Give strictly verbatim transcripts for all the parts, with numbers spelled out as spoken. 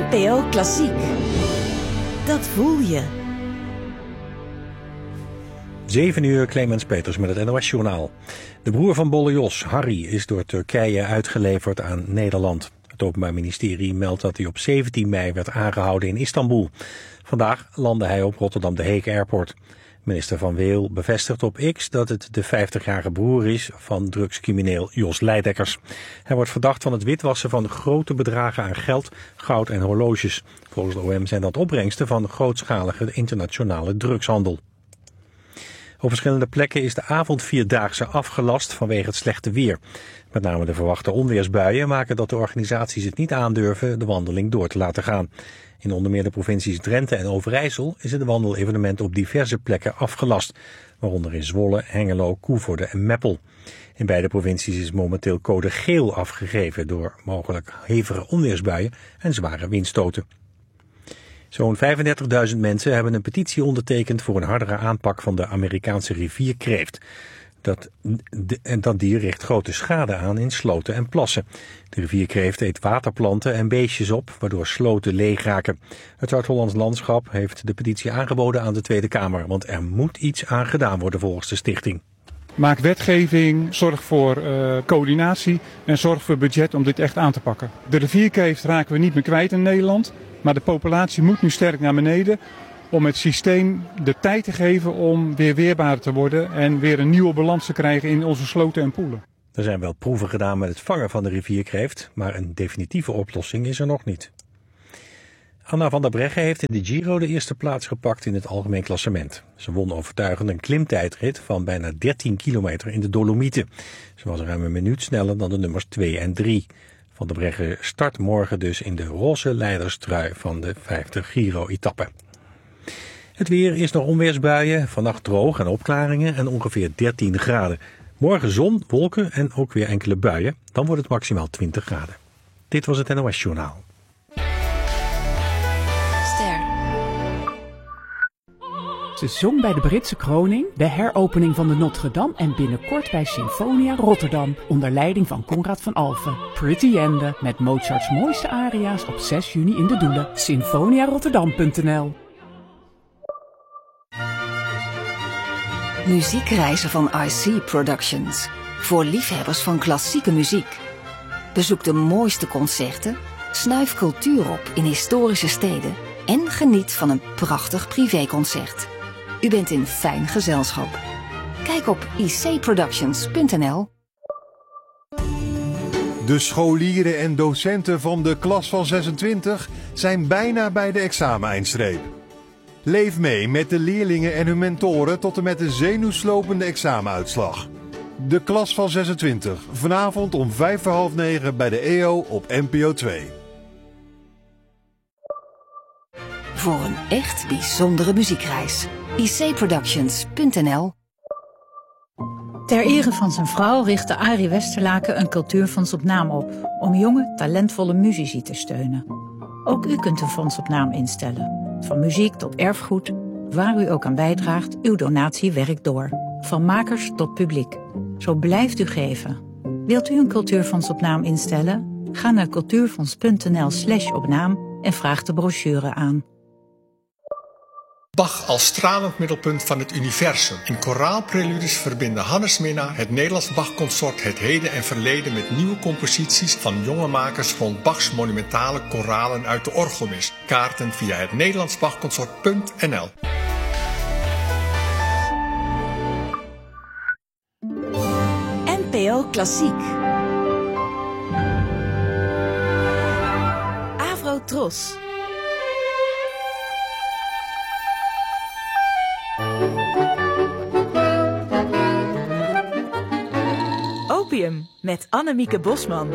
N P O Klassiek. Dat voel je. zeven uur, Clemens Peters met het N O S-journaal. De broer van Bolle Jos, Harry, is door Turkije uitgeleverd aan Nederland. Het Openbaar Ministerie meldt dat hij op zeventien mei werd aangehouden in Istanbul. Vandaag landde hij op Rotterdam de Heek Airport. Minister Van Weel bevestigt op X dat het de vijftigjarige broer is van drugscrimineel Jos Leidekkers. Hij wordt verdacht van het witwassen van grote bedragen aan geld, goud en horloges. Volgens de O M zijn dat opbrengsten van grootschalige internationale drugshandel. Op verschillende plekken is de avondvierdaagse afgelast vanwege het slechte weer. Met name de verwachte onweersbuien maken dat de organisaties het niet aandurven de wandeling door te laten gaan. In onder meer de provincies Drenthe en Overijssel is het wandelevenement op diverse plekken afgelast, waaronder in Zwolle, Hengelo, Koevoorde en Meppel. In beide provincies is momenteel code geel afgegeven door mogelijk hevige onweersbuien en zware windstoten. Zo'n vijfendertigduizend mensen hebben een petitie ondertekend voor een hardere aanpak van de Amerikaanse rivierkreeft. Dat, de, en dat dier richt grote schade aan in sloten en plassen. De rivierkreeft eet waterplanten en beestjes op, waardoor sloten leeg raken. Het Zuid-Hollands Landschap heeft de petitie aangeboden aan de Tweede Kamer, want er moet iets aan gedaan worden volgens de stichting. Maak wetgeving, zorg voor uh, coördinatie en zorg voor budget om dit echt aan te pakken. De rivierkreeft raken we niet meer kwijt in Nederland, maar de populatie moet nu sterk naar beneden om het systeem de tijd te geven om weer weerbaar te worden en weer een nieuwe balans te krijgen in onze sloten en poelen. Er zijn wel proeven gedaan met het vangen van de rivierkreeft, maar een definitieve oplossing is er nog niet. Anna van der Breggen heeft in de Giro de eerste plaats gepakt in het algemeen klassement. Ze won overtuigend een klimtijdrit van bijna dertien kilometer in de Dolomieten. Ze was ruim een minuut sneller dan de nummers twee en drie. Van der Breggen start morgen dus in de roze leiderstrui van de vijftig Giro-etappe. Het weer is nog onweersbuien, vannacht droog en opklaringen en ongeveer dertien graden. Morgen zon, wolken en ook weer enkele buien. Dan wordt het maximaal twintig graden. Dit was het N O S-journaal. Ze zong bij de Britse kroning, de heropening van de Notre-Dame en binnenkort bij Sinfonia Rotterdam onder leiding van Conrad van Alphen. Pretty Ende met Mozarts mooiste aria's op zes juni in de Doelen. sinfonia rotterdam punt n l. Muziekreizen van I C Productions. Voor liefhebbers van klassieke muziek. Bezoek de mooiste concerten, snuif cultuur op in historische steden en geniet van een prachtig privéconcert. U bent in fijn gezelschap. Kijk op i c productions punt n l. De scholieren en docenten van de klas van zesentwintig zijn bijna bij de exameneindstreep. Leef mee met de leerlingen en hun mentoren tot en met de zenuwslopende examenuitslag. De klas van zesentwintig, vanavond om vijf voor half negen bij de E O op N P O twee. Voor een echt bijzondere muziekreis. i c productions punt n l. Ter ere van zijn vrouw richtte Arie Westerlaken een cultuurfonds op naam op, om jonge, talentvolle muzici te steunen. Ook u kunt een fonds op naam instellen. Van muziek tot erfgoed, waar u ook aan bijdraagt, uw donatie werkt door. Van makers tot publiek. Zo blijft u geven. Wilt u een cultuurfonds op naam instellen? Ga naar cultuurfonds punt n l slash op naam en vraag de brochure aan. Bach als stralend middelpunt van het universum. In koraalpreludes verbinden Hannes Minna, het Nederlands Bach-consort, het heden en verleden met nieuwe composities van jonge makers rond Bachs monumentale koralen uit de orgelmis. Kaarten via het Nederlands Bach-consort punt n l. N P O Klassiek. Avro Tros. Opium met Annemieke Bosman.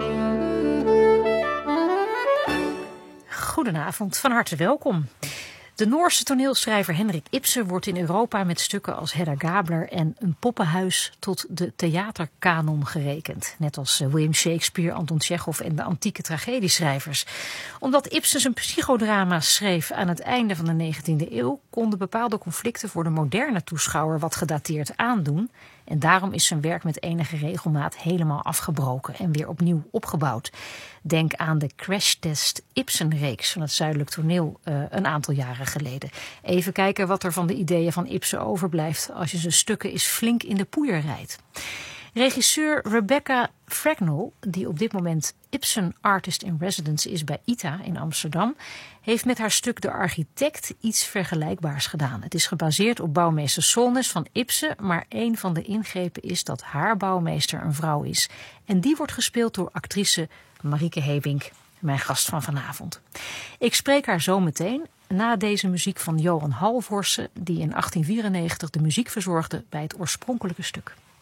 Goedenavond, van harte welkom. De Noorse toneelschrijver Henrik Ibsen wordt in Europa met stukken als Hedda Gabler en Een poppenhuis tot de theaterkanon gerekend. Net als William Shakespeare, Anton Tchekhov en de antieke tragedieschrijvers. Omdat Ibsen zijn psychodrama's schreef aan het einde van de negentiende eeuw, konden bepaalde conflicten voor de moderne toeschouwer wat gedateerd aandoen En daarom is zijn werk met enige regelmaat helemaal afgebroken en weer opnieuw opgebouwd. Denk aan de Crash Test Ibsen-reeks van het Zuidelijk Toneel uh, een aantal jaren geleden. Even kijken wat er van de ideeën van Ibsen overblijft als je zijn stukken eens flink in de poeier rijdt. Regisseur Rebecca Fragnall, die op dit moment Ibsen Artist in Residence is bij I T A in Amsterdam, heeft met haar stuk De Architect iets vergelijkbaars gedaan. Het is gebaseerd op bouwmeester Solness van Ibsen, maar een van de ingrepen is dat haar bouwmeester een vrouw is. En die wordt gespeeld door actrice Marieke Hebink, mijn gast van vanavond. Ik spreek haar zo meteen na deze muziek van Johan Halvorsen, die in achttien vierennegentig de muziek verzorgde bij het oorspronkelijke stuk.